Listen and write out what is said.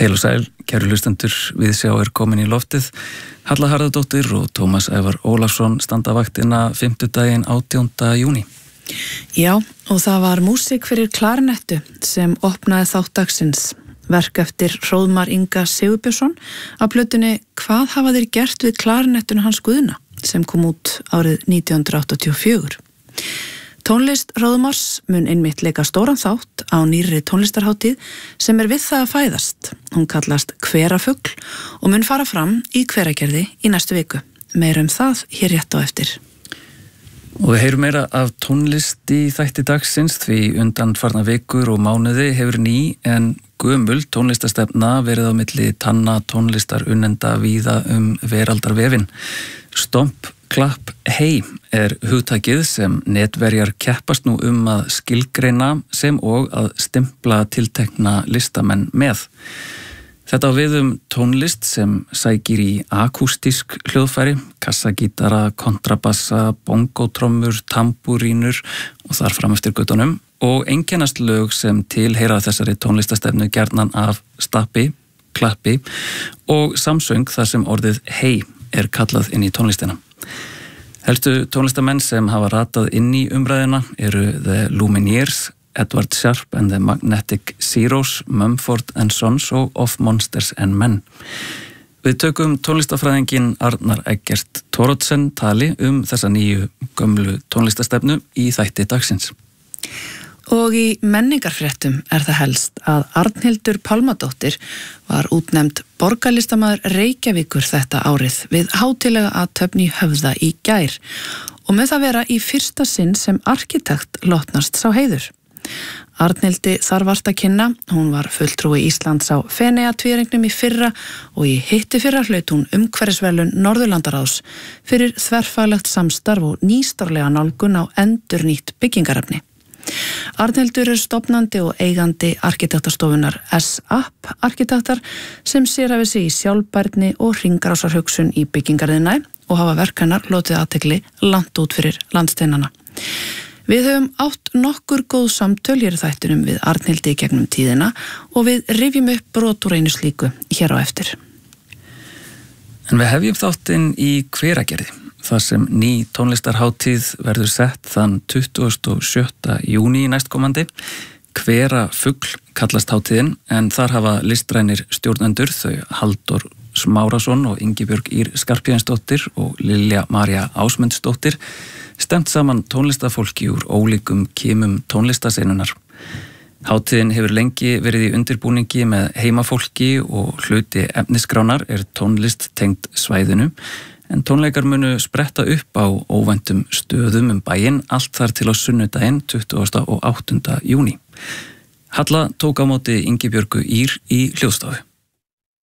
Heil og sæl, kæru hlustendur, Viðsjá komin í loftið. Halla Harðardóttir og Tómas Ævar Ólafsson standa vaktina 5. 18. júní. Já, og það var músík fyrir klarinettu sem opnaði þátt dagsins. Verk eftir Hróðmar Inga Sigurbjörnsson á plötunni Hvað hafa þeir gert við klarinettuna hans Guðna sem kom út árið 1984. Tónlist Hróðmars mun einmitt leika stóran þátt á nýrri tónlistarhátíð sem við það að fæðast. Hún kallast Hverafugl og mun fara fram í Hveragerði í næstu viku. Meira það hér rétt á eftir. Og við heyrum meira af tónlist í þætti dagsins því undanfarna vikur og mánuði hefur ný en gömul tónlistastefna verið á milli tanna tónlistar unnenda víða veraldarvefinn. Stomp, klapp, hei hugtakið sem netverjar keppast nú að skilgreina sem og að stimpla tiltekna listamenn með. Þetta á við tónlist sem sækir í akústísk hljóðfæri, kassagítara, kontrabassa, bongotrommur, tambúrínur og þar fram eftir göttunum og einkennast lög sem tilheyra þessari tónlistastefnu gjarnan af stappi, klappi og samsöng þar sem orðið hei kallað inn í tónlistina. Helstu tónlistamenn sem hafa ratað inn í umræðina eru The Lumineers, Edward Sharpe and the Magnetic Zeros, Mumford & Sons og Of Monsters and Men. Við tökum tónlistafræðinginn Arnar Eggert Thoroddsen tali þessa nýju gömlu tónlistastefnu í þætti dagsins. Og í menningarfréttum það helst að Arnhildur Pálmadóttir var útnefnd borgarlistamaður Reykjavíkur þetta árið við hátíðlega athöfn í Höfða í gær og með það vera í fyrsta sinn sem arkitekt lotnast sá heiður. Arnhildi þar vart að kynna, hún var fulltrúi Íslands á Feneyjatvíæringnum í fyrra og í hittifyrra hlaut hún umhverfisverðlaun Norðurlandaráðs fyrir þverfaglegt samstarf og nýstárlega nálgun á endurnýtt byggingarefni. Arnhildur stofnandi og eigandi arkitektastofunar S-App arkitektar sem sér af sig í sjálfbærni og hringrásarhugsun í byggingarðina og hafa verk hennar lotið athygli langt út fyrir landsteinana. Við höfum átt nokkur góð samtöl hér í þættinum við Arnhildi í gegnum tíðina og við rifjum upp brot úr einu slíku hér á eftir. En við hefjum þáttinn í Hveragerði. Það sem ný tónlistarhátíð verður sett þann 27. júní næstkomandi. Hverafugl kallast hátíðin en þar hafa listrænir stjórnendur þau Halldór Smárasson og Ingibjörg Ýr Skarphéðinsdóttir og Lilja María Ásmundsdóttir stemt saman tónlistafólki úr ólíkum kimum tónlistasenunar. Hátíðin hefur lengi verið í undirbúningi með heimafólki og hluti efnisgránar tónlist tengd svæðinu en tónleikar munu spretta upp á óvæntum stöðum bæinn allt þar til á sunnudaginn 28. júní. Halla tók á móti Ingibjörgu Ýr í hljóðstofu.